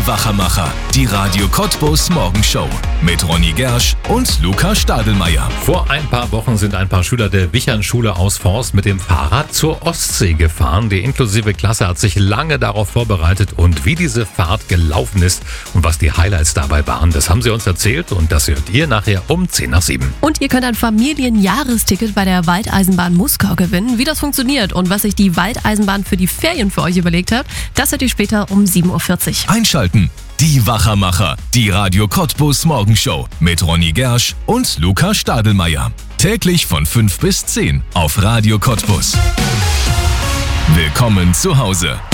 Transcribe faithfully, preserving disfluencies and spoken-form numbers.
Die Wachermacher, die Radio Cottbus Morgenshow mit Ronny Gersch und Luca Stadelmeier. Vor ein paar Wochen sind ein paar Schüler der Wichernschule aus Forst mit dem Fahrrad zur Ostsee gefahren. Die inklusive Klasse hat sich lange darauf vorbereitet und wie diese Fahrt gelaufen ist und was die Highlights dabei waren, das haben sie uns erzählt und das hört ihr nachher um zehn nach sieben. Und ihr könnt ein Familienjahresticket bei der Waldeisenbahn Muskau gewinnen. Wie das funktioniert und was sich die Waldeisenbahn für die Ferien für euch überlegt hat, das hört ihr später um sieben Uhr vierzig. Einschalten. Die Wachermacher, die Radio Cottbus Morgenshow mit Ronny Gersch und Luca Stadelmeier. Täglich von fünf bis zehn auf Radio Cottbus. Willkommen zu Hause.